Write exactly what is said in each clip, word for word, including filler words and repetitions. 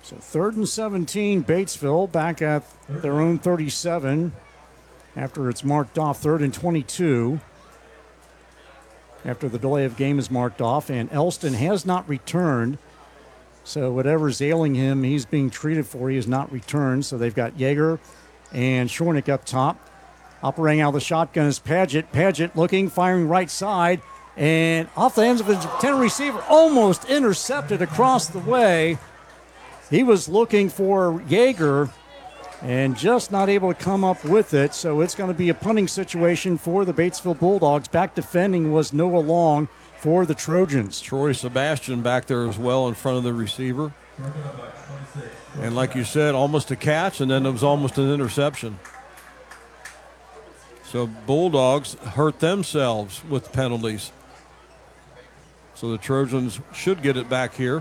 So third and seventeen, Batesville back at their own thirty-seven after it's marked off. Third and twenty-two after the delay of game is marked off. And Elston has not returned. So whatever's ailing him, he's being treated for. He has not returned. So they've got Yeager and Shornick up top. Operating out of the shotgun is Paget. Paget looking, firing right side. And off the hands of his intended receiver, almost intercepted across the way. He was looking for Yeager and just not able to come up with it. So it's going to be a punting situation for the Batesville Bulldogs. Back defending was Noah Long for the Trojans. Troy Sebastian back there as well in front of the receiver. And like you said, almost a catch, and then it was almost an interception. So Bulldogs hurt themselves with penalties. So the Trojans should get it back here.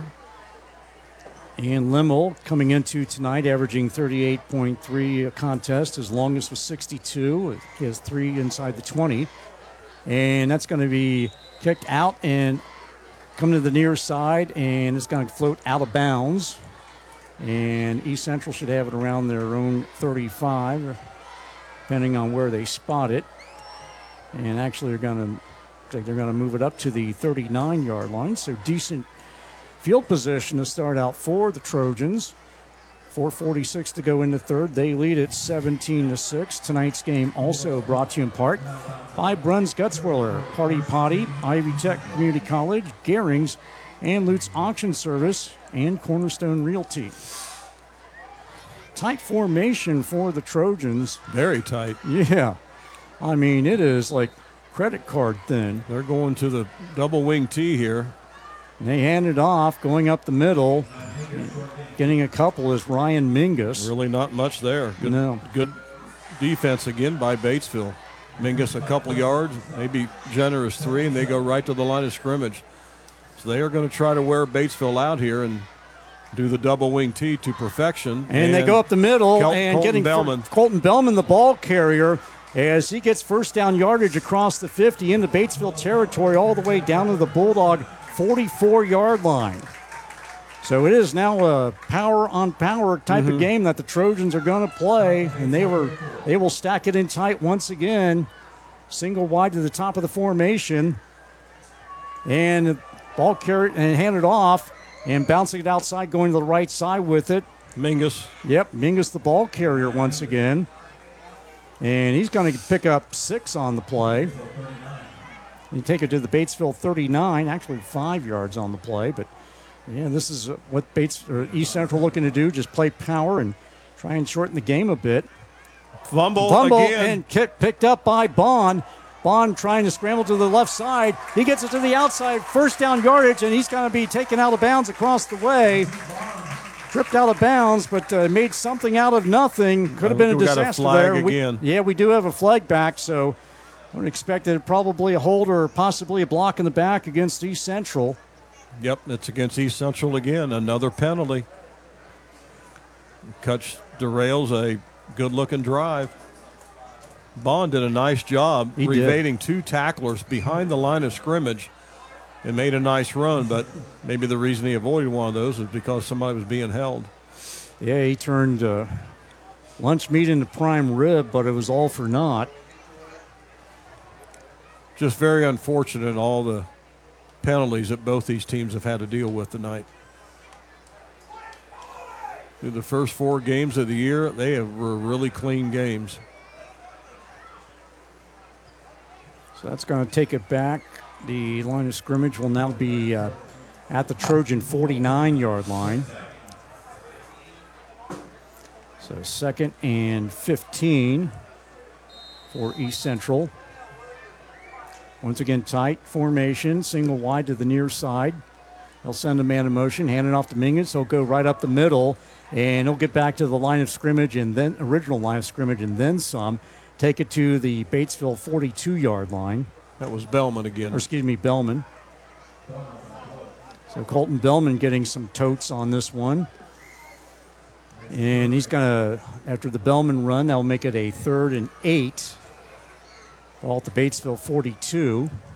And Limmel coming into tonight averaging thirty-eight point three a contest. His longest was sixty-two. He has three inside the twenty. And that's going to be kicked out and come to the near side, and it's going to float out of bounds. And East Central should have it around their own thirty-five, depending on where they spot it. And actually they're going to they're going to move it up to the thirty-nine-yard line. So decent field position to start out for the Trojans. four forty-six to go in the third. They lead it seventeen to six. Tonight's game also brought to you in part by Bruns Gutzwiller, Party Potty, Ivy Tech Community College, Gehrings, and Lutz Auction Service, and Cornerstone Realty. Tight formation for the Trojans. Very tight. Yeah. I mean, it is like credit card thin. They're going to the double wing T here. And they hand it off, going up the middle. Getting a couple is Ryan Mingus. Really not much there. Good, no. Good defense again by Batesville. Mingus a couple yards, maybe generous three, and they go right to the line of scrimmage. So they are going to try to wear Batesville out here and do the double wing T to perfection. And, and they go up the middle Kel- and Colton getting Bellman. Colton Bellman, the ball carrier, as he gets first down yardage across the fifty into Batesville territory all the way down to the Bulldog forty-four-yard line. So it is now a power-on-power type mm-hmm. of game that the Trojans are going to play, and they were they will stack it in tight once again. Single wide to the top of the formation. And the ball carried and handed off, and bouncing it outside, going to the right side with it. Mingus. Yep, Mingus the ball carrier once again. And he's going to pick up six on the play. You take it to the Batesville thirty-nine, actually five yards on the play. But, yeah, this is what Bates or East Central looking to do, just play power and try and shorten the game a bit. Fumble, Fumble again. and kick picked up by Bond. Bond trying to scramble to the left side. He gets it to the outside, first down yardage, and he's going to be taken out of bounds across the way. Tripped out of bounds, but uh, made something out of nothing. Could have been a we got disaster a flag there. We, again. yeah, we do have a flag back, so I would expect it probably a hold or possibly a block in the back against East Central. Yep, it's against East Central again. Another penalty. Kutch derails a good-looking drive. Bond did a nice job He evading did. two tacklers behind the line of scrimmage and made a nice run, but maybe the reason he avoided one of those is because somebody was being held. Yeah, he turned uh, lunch meat into prime rib, but it was all for naught. Just very unfortunate, all the penalties that both these teams have had to deal with tonight. Through the first four games of the year, they have, were really clean games. So that's going to take it back. The line of scrimmage will now be uh, at the Trojan forty-nine-yard line. So second and fifteen for East Central. Once again, tight formation, single wide to the near side. They'll send a man in motion, hand it off to Mingus. He'll go right up the middle, and he'll get back to the line of scrimmage and then original line of scrimmage and then some. Take it to the Batesville forty-two-yard line. That was Bellman again. Or excuse me, Bellman. So Colton Bellman getting some totes on this one. And he's going to, after the Bellman run, that'll make it a third and eight. Ball at the Batesville forty-two.